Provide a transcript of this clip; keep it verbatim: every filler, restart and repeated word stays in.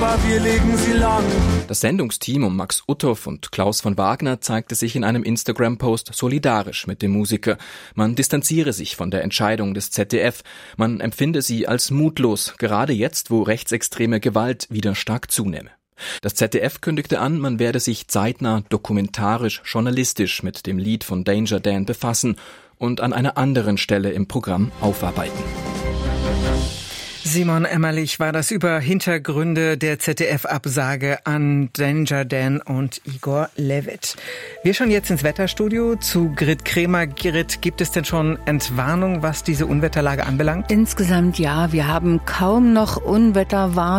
wir legen sie lang. Das Sendungsteam um Max Uthoff und Klaus von Wagner zeigte sich in einem Instagram-Post solidarisch mit dem Musiker. Man distanziere sich von der Entscheidung des Z D F. Man empfinde sie als mutlos, gerade jetzt, wo rechtsextreme Gewalt wieder stark zunehme. Das Z D F kündigte an, man werde sich zeitnah dokumentarisch, journalistisch mit dem Lied von Danger Dan befassen und an einer anderen Stelle im Programm aufarbeiten. Simon Emmerlich war das über Hintergründe der Z D F-Absage an Danger Dan und Igor Levit. Wir schauen jetzt ins Wetterstudio zu Grit Kremer. Grit, gibt es denn schon Entwarnung, was diese Unwetterlage anbelangt? Insgesamt ja, wir haben kaum noch Unwetterwarnung.